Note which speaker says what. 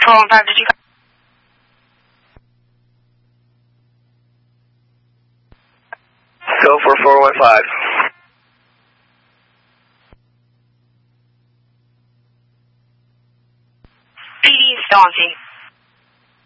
Speaker 1: 415, did you call?
Speaker 2: Go for 415.
Speaker 1: PD is still on scene.